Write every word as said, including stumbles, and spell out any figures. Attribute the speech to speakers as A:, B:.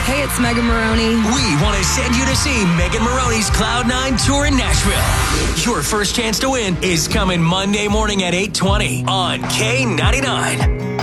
A: Hey, it's Megan Maroney.
B: We want to send you to see Megan Maroney's Cloud nine tour in Nashville. Your first chance to win is coming Monday morning at eight twenty on K ninety-nine.